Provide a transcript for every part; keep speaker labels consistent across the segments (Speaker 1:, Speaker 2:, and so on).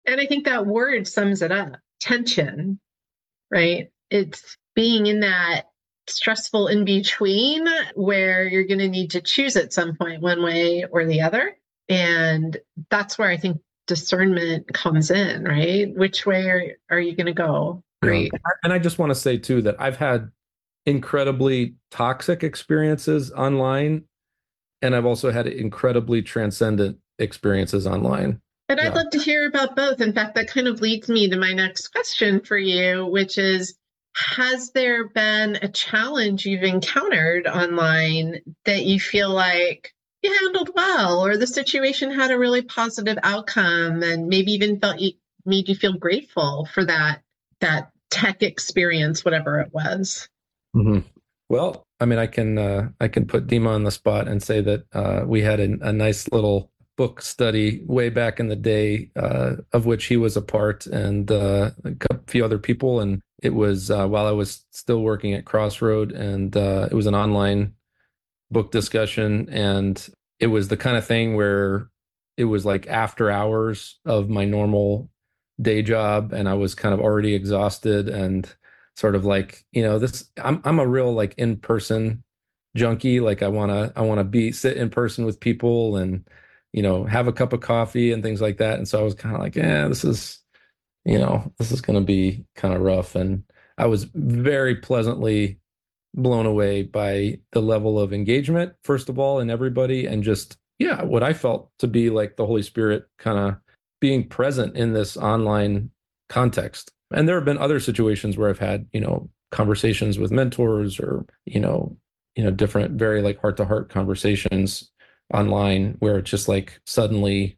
Speaker 1: And I think that word sums it up. Tension, right? It's being in that stressful in between where you're going to need to choose at some point one way or the other. And that's where I think discernment comes in, right? Which way are you going to go?
Speaker 2: Yeah.
Speaker 1: Great.
Speaker 2: And I just want to say too that I've had incredibly toxic experiences online, and I've also had incredibly transcendent experiences online.
Speaker 1: And I'd
Speaker 2: Yeah.
Speaker 1: love to hear about both. In fact, that kind of leads me to my next question for you, which is, has there been a challenge you've encountered online that you feel like you handled well, or the situation had a really positive outcome and maybe even made you feel grateful for that tech experience, whatever it was?
Speaker 2: Mhm. Well, I mean, I can put Dima on the spot and say that we had a nice little book study way back in the day, of which he was a part, and few other people. And it was while I was still working at Crossroad, and it was an online book discussion, and it was the kind of thing where it was like after hours of my normal day job, and I was kind of already exhausted and sort of like, this I'm a real like in-person junkie. Like I want to be sit in person with people and have a cup of coffee and things like that. And so I was kind of like, yeah, this is going to be kind of rough. And I was very pleasantly blown away by the level of engagement, first of all, in everybody, and just, yeah, what I felt to be like the Holy Spirit kind of being present in this online context. And there have been other situations where I've had, conversations with mentors or, different very like heart to heart conversations online where it's just like suddenly,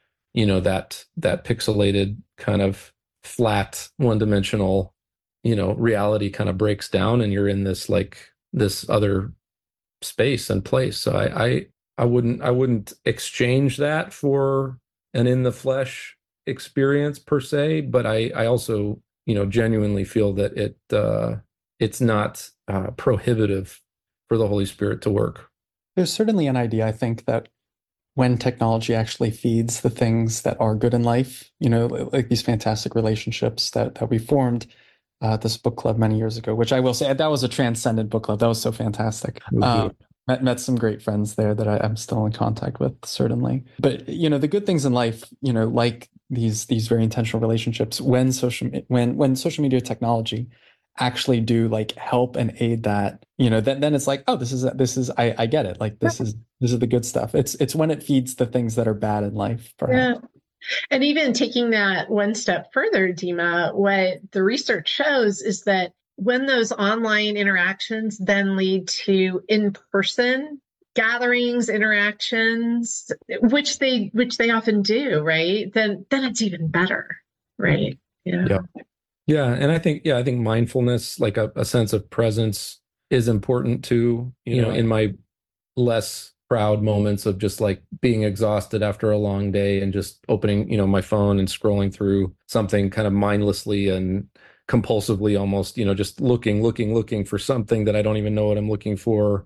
Speaker 2: that pixelated kind of flat, one-dimensional, reality kind of breaks down and you're in this like this other space and place. So I wouldn't exchange that for an in the flesh experience per se, but I also, genuinely feel that it's not prohibitive for the Holy Spirit to work.
Speaker 3: There's certainly an idea, I think, that when technology actually feeds the things that are good in life, like these fantastic relationships that we formed at this book club many years ago, which I will say that was a transcendent book club. That was so fantastic.
Speaker 2: It was beautiful.
Speaker 3: Met some great friends there that I'm still in contact with, certainly. But the good things in life, like these very intentional relationships, when social media technology actually do like help and aid that, then it's like, oh, this is I get it. Like this is the good stuff. It's when it feeds the things that are bad in life,
Speaker 1: Yeah.
Speaker 3: perhaps.
Speaker 1: And even taking that one step further, Dima, what the research shows is that when those online interactions then lead to in-person gatherings, interactions, which they often do, right? Then it's even better, right? Yeah.
Speaker 2: Yeah. Yeah. And I think mindfulness, like a sense of presence is important too, in my less proud moments of just like being exhausted after a long day and just opening, my phone and scrolling through something kind of mindlessly and compulsively almost, just looking for something that I don't even know what I'm looking for.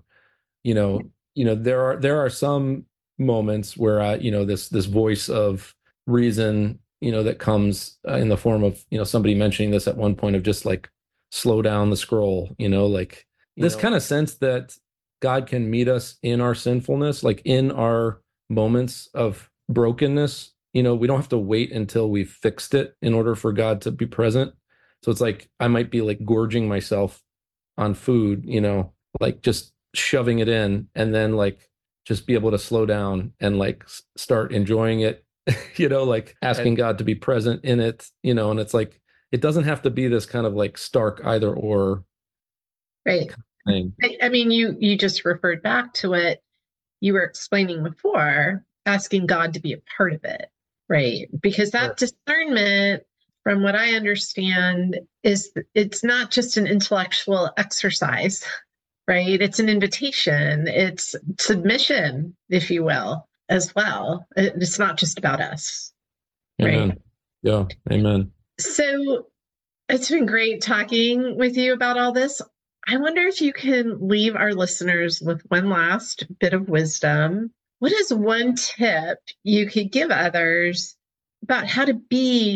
Speaker 2: There are some moments where this voice of reason, that comes in the form of, somebody mentioning this at one point of just like slow down the scroll, like this kind of sense that God can meet us in our sinfulness, like in our moments of brokenness. We don't have to wait until we've fixed it in order for God to be present. So it's like I might be like gorging myself on food, like just shoving it in and then like just be able to slow down and like start enjoying it, like asking God to be present in it, and it's like it doesn't have to be this kind of like stark either or
Speaker 1: Right.
Speaker 2: thing.
Speaker 1: I mean, you just referred back to what you were explaining before, asking God to be a part of it, right? Because that
Speaker 2: Sure.
Speaker 1: discernment, from what I understand, is it's not just an intellectual exercise, right? It's an invitation, it's submission, if you will, as well. It's not just about us, right?
Speaker 2: Amen. Yeah. Amen.
Speaker 1: So it's been great talking with you about all this. I wonder if you can leave our listeners with one last bit of wisdom. What is one tip you could give others about how to be